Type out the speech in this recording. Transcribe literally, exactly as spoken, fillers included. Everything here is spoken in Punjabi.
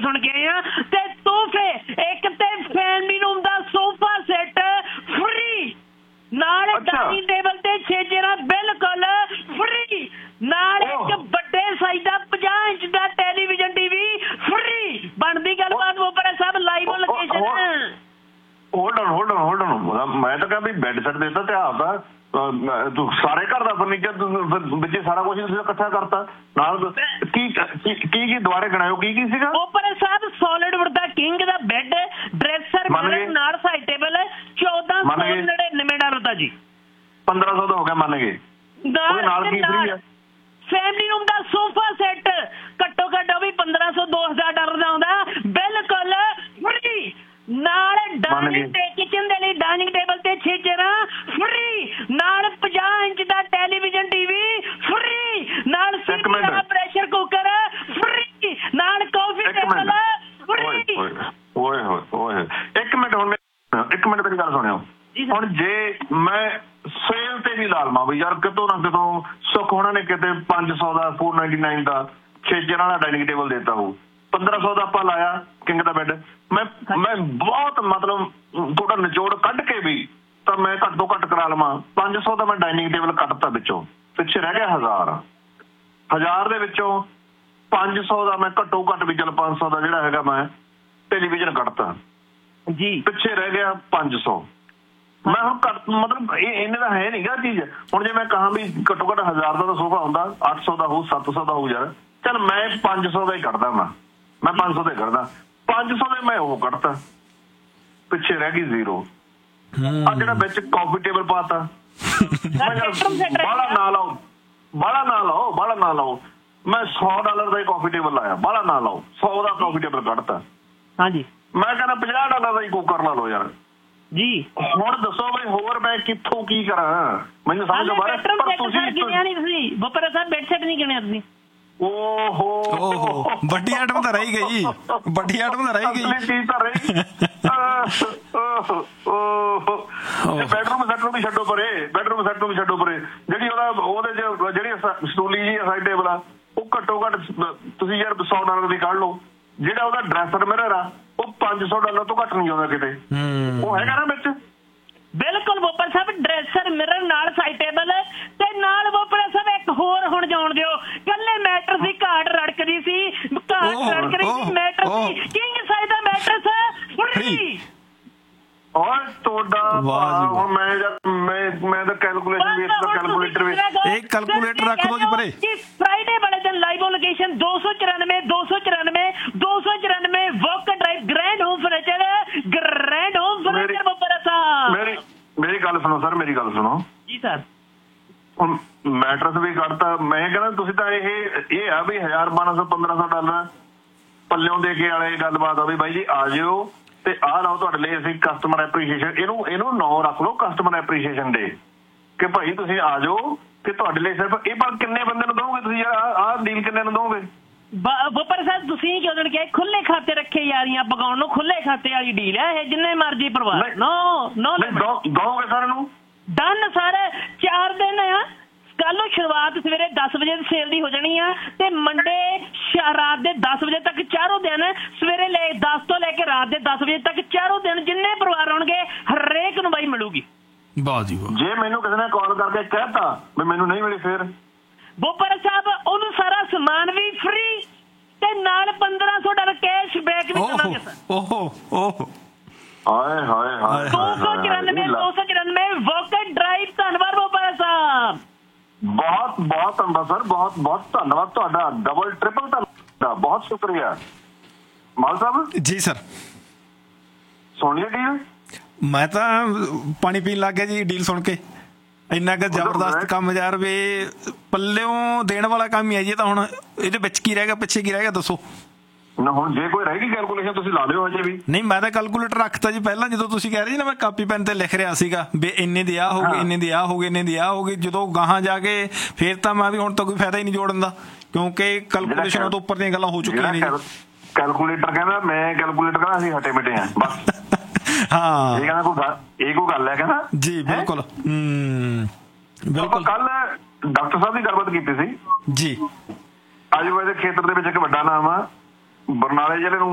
ਸੁਣ ਕੇ ਆਏ ਆ। ਤੇ ਤੋਹਫੇ ਇੱਕ ਤੇ ਫੈਮਿਲੀ ਰੂਮ ਦਾ ਸੋਫਾ ਸੈੱਟ ਫ੍ਰੀ, ਨਾਲ ਡਾਈਨਿੰਗ ਟੇਬਲ ਤੇ ਛੇ ਚੇਅਰਾਂ ਬਿਲਕੁਲ ਫ੍ਰੀ, ਨਾਲ ਇੱਕ ਵੱਡੇ ਸਾਈਜ਼ ਦਾ ਪੰਜਾਹ ਇੰਚ ਦਾ ਟੈਲੀਵਿਜ਼ਨ ਟੀਵੀ ਫ੍ਰੀ। ਬਣਦੀ ਗੱਲਬਾਤ ਵੋਪਰਾ ਸਾਹਿਬ, live location. Hold on hold on hold on ਮੈਂ ਤਾਂ ਕਹਿੰਦਾ ਬੈੱਡ ਸੈੱਟ ਦਿੱਤਾ ਤੇ ਆਪਦਾ ਤੂੰ ਸਾਰੇ ਘਰ ਦਾ ਫਰਨੀਚਰ ਵਿੱਚ ਸਾਰਾ ਕੁਝ ਤੁਸੀਂ ਇਕੱਠਾ ਕਰਤਾ ਨਾਲ। ਕੀ ਕੀ ਕੀ ਦੁਆਰੇ ਗਣਾਇਓ ਕੀ ਕੀ ਸੀਗਾ? ਵੋਪਰਾ ਸਾਹਿਬ ਸੋਲਿਡ ਵੁੱਡ ਦਾ ਕਿੰਗ ਦਾ ਬੈੱਡ, ਡਰੈਸਰ ਨਾਲ ਸਾਈਡ ਟੇਬਲ ਚੌਦਾਂ ਸੌ ਨੜਿਨਵੇਂ ਡਾਲਰ ਦਾ ਜੀ। ਪੰਦਰਾਂ ਸੌ ਦਾ ਹੋ ਗਿਆ ਮੰਨ ਗਏ। ਨਾਲ ਕੀ ਫ੍ਰੀ ਆ? ਫੈਮਿਲੀ ਰੂਮ ਦਾ ਸੋਫਾ ਸੈੱਟ ਘੱਟੋ ਘੱਟ ਉਹ ਵੀ ਪੰਦਰਾਂ ਸੌ ਦੋ ਹਜ਼ਾਰ ਡਾਲਰ ਦਾ ਆਉਂਦਾ, ਬਿਲਕੁਲ ਫ੍ਰੀ। ਨਾਲ ਡਾਈਨਿੰਗ ਤੇ ਕਿਚਨ ਦੇ ਲਈ ਡਾਈਨਿੰਗ ਟੇਬਲ ਤੇ ਛੇ ਚੇਅਰਾਂ ਫ੍ਰੀ, ਨਾਲ ਪੰਜਾਹ ਇੰਚ ਦਾ ਟੈਲੀਵਿਜ਼ਨ ਟੀਵੀ ਫ੍ਰੀ, ਨਾਲ ਸੀਟੀ ਵਾਲਾ ਪ੍ਰੈਸ਼ਰ ਕੁੱਕਰ ਫ੍ਰੀ, ਨਾਲ ਕਾਫੀ ਟੇਬਲ ਫ੍ਰੀ। ਓਏ ਹੋਏ ਓਏ ਇੱਕ ਮਿੰਟ ਹੁਣ ਇੱਕ ਮਿੰਟ ਮੇਰੀ ਗੱਲ ਸੁਣਿਓ। ਹੁਣ ਜੇ ਮੈਂ ਸੇਲ ਤੇ ਵੀ ਲਾ ਲਵਾਂ ਵੀ ਯਾਰ ਕਿਤੋਂ ਨਾ ਕਿਤੋਂ ਸੁੱਖ ਉਹਨਾਂ ਨੇ ਕਿਤੇ ਪੰਜ ਸੌ ਦਾ ਫੋਰ ਨਾਈਨਟੀ ਨਾਈਨ ਦਾ ਛੇ ਚੇਅਰਾਂ ਵਾਲਾ ਡਾਈਨਿੰਗ ਟੇਬਲ ਦੇਤਾ ਹੋਊ, ਪੰਦਰਾਂ ਸੌ ਦਾ ਆਪਾਂ ਲਾਇਆ ਕਿੰਗ ਦਾ ਬੈੱਡ। ਮੈਂ ਮੈਂ ਬਹੁਤ ਮਤਲਬ ਥੋੜਾ ਨਿਚੋੜ ਕੱਢ ਕੇ ਵੀ ਤਾਂ ਮੈਂ ਘੱਟ ਤੋਂ ਘੱਟ ਕਰਾ ਲਵਾਂ ਪੰਜ ਸੌ ਦਾ ਮੈਂ ਡਾਈਨਿੰਗ ਟੇਬਲ ਕੱਟਤਾ, ਵਿੱਚੋਂ ਪਿੱਛੇ ਰਹਿ ਗਿਆ ਹਜ਼ਾਰ। ਹਜ਼ਾਰ ਦੇ ਵਿੱਚੋਂ ਪੰਜ ਸੌ ਦਾ ਮੈਂ ਘੱਟੋ ਘੱਟ ਵੀ ਚੱਲ ਪੰਜ ਸੌ ਦਾ ਜਿਹੜਾ ਹੈਗਾ ਮੈਂ ਟੈਲੀਵਿਜ਼ਨ ਕੱਢਤਾ ਜੀ, ਪਿੱਛੇ ਰਹਿ ਗਿਆ ਪੰਜ ਸੌ। ਮੈਂ ਹੁਣ ਘੱਟ ਮਤਲਬ ਇਹ ਇੰਨੇ ਦਾ ਹੈ ਨੀ ਗਾ ਚੀਜ਼। ਹੁਣ ਜੇ ਮੈਂ ਕਹਾਂ ਵੀ ਘੱਟੋ ਘੱਟ ਹਜ਼ਾਰ ਦਾ ਤਾਂ ਸੋਫਾ ਹੁੰਦਾ, ਅੱਠ ਸੌ ਦਾ ਹੋਊ, ਸੱਤ ਸੌ ਦਾ ਹੋਊ ਯਾਰ, ਚੱਲ ਮੈਂ ਪੰਜ ਸੌ ਦਾ ਹੀ ਕੱਢਦਾ। ਮੈਂ ਮੈਂ ਪੰਜ ਸੌ ਦਾ ਹੀ ਕੱਢਦਾ, ਪੰਜ ਸੌ ਦੇ ਮੈਂ ਉਹ ਕੱਢਤਾ, ਪਿੱਛੇ ਰਹਿ ਗਈ ਜ਼ੀਰੋ। ਆ ਜਿਹੜਾ ਵਿੱਚ ਕਾਫੀ ਟੇਬਲ ਪਾਤਾ, ਬਾਹਲਾ ਨਾ ਲਾਓ ਬਾਹਲਾ ਨਾ ਲਾਓ ਬਾਹਲਾ ਨਾ ਲਾਓ ਮੈਂ ਸੌ ਡਾਲਰ ਦਾ ਹੀ ਕਾਫੀ ਟੇਬਲ ਲਾਇਆ, ਬਾਹਲਾ ਨਾ ਲਾਓ, ਸੌ ਦਾ ਕਾਫੀ ਟੇਬਲ ਕੱਢਤਾ। ਹਾਂਜੀ ਮੈਂ ਕਹਿੰਦਾ ਪੰਜਾਹ ਡਾਲਰ ਦਾ ਹੀ ਕੁੱਕਰ ਲਾ ਲਓ ਯਾਰ ਜੀ। ਹੁਣ ਦੱਸੋ ਬਈ ਹੋਰ ਮੈਂ ਕਿੱਥੋਂ ਕੀ ਕਰਾਂ, ਮੈਨੂੰ ਸਮਝ ਆ ਬਾਹਰ। ਪਰ ਤੁਸੀਂ ਵੋਪਰਾ ਸਾਹਿਬ ਬੈੱਡ ਸੈੱਟ ਨਹੀਂ ਗਿਣਿਆ ਤੁਸੀਂ? ਓਹੋ ਓਹੋ ਵੱਡੀ ਆਈਟਮ ਤਾਂ ਰਹਿ ਗਈ, ਵੱਡੀ ਆਈਟਮ ਤਾਂ ਰਹਿ ਗਈ। ਚੀਜ਼ ਤਾਂ ਰਹੀ ਬੈਡਰੂਮ ਸੈੱਟ ਨੂੰ ਵੀ ਛੱਡੋ ਪਰੇ, ਬੈਡਰੂਮ ਸੈੱਟ ਨੂੰ ਵੀ ਛੱਡੋ ਪਰੇ। ਜਿਹੜੀ ਉਹਦਾ ਉਹਦੇ ਚ ਜਿਹੜੀ ਸਟੂਲੀ ਜੀ ਸਾਈਡ ਟੇਬਲ ਆ ਉਹ ਘੱਟੋ ਘੱਟ ਤੁਸੀਂ ਯਾਰ ਸੌ ਡਾਲਰ ਦੀ ਕੱਢ ਲਓ। ਜਿਹੜਾ ਉਹਦਾ ਡਰੈਸਰ ਮਿਰਰ ਆ ਉਹ ਪੰਜ ਸੌ ਡਾਲਰ ਤੋਂ ਘੱਟ ਨਹੀਂ ਆਉਂਦਾ ਕਿਤੇ, ਉਹ ਹੈਗਾ ਨਾ ਵਿੱਚ। ਬਿਲਕੁਲ ਵੋਪਰ ਸਾਹਿਬ, ਡਰੈਸਰ ਮਿਰਰ ਨਾਲ ਸਾਈਡ ਟੇਬਲ ਤੇ ਨਾਲ ਵੋਪਰ ਸਾਹਿਬ ਇੱਕ ਹੋਰ ਹੁਣ ਜਾਣ ਦਿਓ, ਕੱਲੇ ਮੈਟਰਸ ਦੀ ਘਾਟ ਰੜਕਦੀ ਸੀ, ਘਾਟ ਰੜਕ ਰਹੀ ਸੀ ਮੈਟਰਸ ਦੀ, ਕਿੰਗ ਸਾਈਜ਼ ਦਾ ਮੈਟਰਸ ਫ੍ਰੀ। ਔਰ ਤੁਹਾਡਾ ਹੁਣ ਮੈਂ ਮੈਂ ਮੈਂ ਤਾਂ ਕੈਲਕੂਲੇਸ਼ਨ ਵੀ ਇਸ ਦਾ ਕੈਲਕੂਲੇਟਰ ਵੀ ਇੱਕ ਕੈਲਕੂਲੇਟਰ ਰੱਖ ਦੋ ਜੀ ਪਰੇ। ਫਰਾਈਡੇ ਵਾਲੇ ਦਿਨ ਲਾਈਵ ਲੋਕੇਸ਼ਨ ਦੋ ਸੌ ਚੁਰਾਨਵੇਂ ਦੋ ਸੌ ਚੁਰਾਨਵੇਂ ਦੋ ਸੌ ਚੁਰਾਨਵੇਂ walk drive grand home furniture, grand home furniture ਵੋਪਰਾ ਸਾਹਿਬ। ਮੇਰੀ ਮੇਰੀ ਗੱਲ ਸੁਣੋ ਸਰ, ਮੇਰੀ ਗੱਲ ਸੁਣੋ ਜੀ ਸਰ। ਹੁਣ ਮੈਟਰਸ ਵੀ ਕੱਢਤਾ, ਮੈਂ ਕਹਿੰਦਾ ਤੁਸੀਂ ਤਾਂ ਇਹ ਇਹ ਆ ਵੀ ਹਜ਼ਾਰ ਬਾਰਾਂ ਸੌ ਪੰਦਰਾਂ ਸੌ ਡਾਲਰ ਪੱਲਿਓਂ ਦੇ ਕੇ ਵਾਲੇ ਗੱਲਬਾਤ ਆ ਵੀ ਬਾਈ ਜੀ ਆ ਜਿਓ ਤੇ ਆਹ ਲਓ ਤੁਹਾਡੇ ਲਈ ਅਸੀਂ ਕਸਟਮਰ ਐਪਰੀਸ਼ੀਏਸ਼ਨ, ਇਹਨੂੰ ਇਹਨੂੰ ਨਾਂ ਰੱਖ ਲਓ ਕਸਟਮਰ ਐਪਰੀਸ਼ੀਏਸ਼ਨ ਡੇ, ਕਿ ਭਾਈ ਤੁਸੀਂ ਆ ਜਾਓ ਤੇ ਤੁਹਾਡੇ ਲਈ ਸਿਰਫ ਇਹ। ਪਰ ਕਿੰਨੇ ਬੰਦੇ ਨੂੰ ਦਓਗੇ ਤੁਸੀਂ ਯਾਰ, ਆਹ ਡੀਲ ਕਿੰਨੇ ਨੂੰ ਦਓਗੇ? ਵੋਪਰ ਸਾਹਿਬ ਤੁਸੀਂ ਕਿਉਂ ਦਿਨ ਕਿਹਾ ਖੁੱਲੇ ਖਾਤੇ ਰੱਖੇ ਯਾਰੀਆਂ ਪਕਾਉਣ ਨੂੰ, ਖੁੱਲੇ ਖਾਤੇ ਵਾਲੀ ਡੀਲ ਹੈ ਇਹ, ਜਿੰਨੇ ਮਰਜ਼ੀ ਪਰਿਵਾਰ। ਨੋ ਨੋ ਦਓਗੇ ਸਾਰਿਆਂ ਨੂੰ ਡਨ ਸਰ। ਚਾਰ ਦਿਨ ਆ, ਕੱਲ ਨੂੰ ਸ਼ੁਰੂਆਤ ਸਵੇਰੇ ਦਸ ਵਜੇ ਸੇਲ ਦੀ ਹੋ ਜਾਣੀ ਆ ਤੇ ਮੰਡੇ ਰਾਤ ਦੇ ਦਸ ਵਜੇ ਤੱਕ ਚਾਰੋਂ ਦਿਨ, ਸਵੇਰੇ ਲੈ ਦਸ ਤੋਂ ਲੈ ਕੇ ਰਾਤ ਦੇ ਦਸ ਵਜੇ ਤੱਕ ਚਾਰੋਂ ਦਿਨ ਜਿੰਨੇ ਪਰਿਵਾਰ ਆਉਣਗੇ ਹਰੇਕ ਨੂੰ ਬਾਈ ਮਿਲੂਗੀ। ਵਾਹ ਜੀ ਵਾਹ। ਜੇ ਮੈਨੂੰ ਕਿਸੇ ਨੇ ਕਾਲ ਕਰਕੇ ਕਹਿਤਾ ਵੀ ਮੈਨੂੰ ਨਹੀਂ ਮਿਲੀ ਫੇਰ ਵੋਪਰ ਸਾਹਿਬ ਉਹਨੂੰ ਸਾਰਾ ਸਮਾਨ ਵੀ ਫ੍ਰੀ ਤੇ ਨਾਲ ਪੰਦਰਾਂ ਸੌ ਡਾਲਰ ਕੈਸ਼ ਬੈਕ ਵੀ ਕਰਾਂਗੇ ਸਰ। ਓਹੋ ਓਹੋ ਹਾਏ ਹਾਏ ਹਾਏ। ਦੋ ਸੌ ਚੁਰਾਨਵੇਂ ਦੋ ਸੌ ਚੁਰਾਨਵੇਂ ਵੋਕਟ ਡਰਾਈਵ। ਧੰਨਵਾਦ ਵੋਪਰ ਸਾਹਿਬ, ਬਹੁਤ ਬਹੁਤ ਧੰਨਵਾਦ ਸਰ, ਬਹੁਤ ਬਹੁਤ ਧੰਨਵਾਦ ਤੁਹਾਡਾ, ਡਬਲ ਟ੍ਰਿਪਲ ਧੰਨਵਾਦ, ਬਹੁਤ ਸ਼ੁਕਰੀਆ ਮਾਲ ਸਾਹਿਬ। ਜੀ ਸਰ। ਸੁਣ ਲਿਆ ਡੀਲ? ਮੈਂ ਤਾਂ ਪਾਣੀ ਪੀਣ ਲੱਗ ਗਿਆ ਜੀ ਡੀਲ ਸੁਣ ਕੇ, ਇੰਨਾ ਕੁ ਜ਼ਬਰਦਸਤ ਕੰਮ ਯਾਰ ਵੀ ਪੱਲਿਓਂ ਦੇਣ ਵਾਲਾ ਕੰਮ ਹੀ ਹੈ ਜੀ। ਤਾਂ ਹੁਣ ਇਹਦੇ ਵਿੱਚ ਕੀ ਰਹਿ ਗਿਆ, ਪਿੱਛੇ ਕੀ ਰਹਿ ਗਿਆ ਦੱਸੋ ਨਾ। ਹੁਣ ਜੇ ਕੋਈ ਰਹਿ ਗਈ ਕੈਲਕੂਲੇਸ਼ਨ ਤੁਸੀਂ ਲਾ ਲਿਓ ਅਜੇ ਵੀ। ਨਹੀਂ ਮੈਂ ਤਾਂ ਕੈਲਕੂਲੇਟਰ ਰੱਖਤਾ ਜੀ ਪਹਿਲਾਂ, ਜਦੋਂ ਤੁਸੀਂ ਕਹਿ ਰਹੇ ਸੀ ਨਾ ਮੈਂ ਕਾਪੀ ਪੈਨ ਤੇ ਲਿਖ ਰਿਹਾ ਸੀਗਾ ਵੀ ਇੰਨੇ ਦੀ ਆਹ ਹੋ ਗਏ, ਇੰਨੇ ਦੀ ਆਹ ਹੋ ਗਏ, ਇੰਨੇ ਦੀ ਆਹ ਹੋ ਗਈ। ਜਦੋਂ ਗਾਹਾਂ ਜਾ ਕੇ ਫੇਰ ਤਾਂ ਮੈਂ ਵੀ ਹੁਣ ਤਾਂ ਕੋਈ ਫਾਇਦਾ ਹੀ ਨਹੀਂ ਜੋੜਨ ਦਾ, ਕਿਉਂਕਿ ਕੈਲਕੂਲੇਸ਼ਨ ਤੋਂ ਉੱਪਰ ਦੀਆਂ ਗੱਲਾਂ ਹੋ ਚੁੱਕੀਆਂ ਨੇ। ਕੈਲਕੂਲੇਟਰ ਕਹਿੰਦਾ, ਮੈਂ ਕੈਲਕੂਲੇਟਰ ਕਹਿੰਦਾ ਅਸੀਂ ਹਟੇ ਮਿਟੇ ਆ ਬਸ। ਹਾਂ ਇਹ ਕਹਿੰਦਾ ਕੋਈ ਇਹ ਕੋਈ ਗੱਲ ਹੈ ਕਹਿੰਦਾ ਜੀ। ਬਿਲਕੁਲ ਹਮ ਬਿਲਕੁਲ। ਕੱਲ ਡਾਕਟਰ ਸਾਹਿਬ ਦੀ ਗੱਲਬਾਤ ਕੀਤੀ ਸੀ ਜੀ। ਆਯੁਰਵੇਦਿਕ ਖੇਤਰ ਦੇ ਵਿੱਚ ਇੱਕ ਵੱਡਾ ਨਾਮ ਆ, ਬਰਨਾਲੇ ਜ਼ਿਲ੍ਹੇ ਨੂੰ